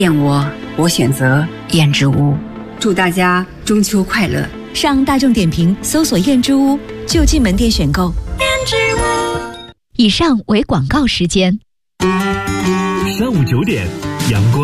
燕窝，我选择燕之屋。祝大家中秋快乐！ 上大众点评搜索燕之屋，就近门店选购。 燕之屋。 以上为广告时间。 上午9点，阳光